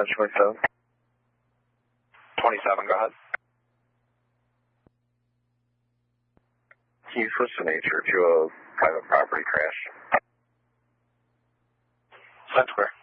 French 27. 27, go ahead. Can you switch the nature to a private property crash? Center Square.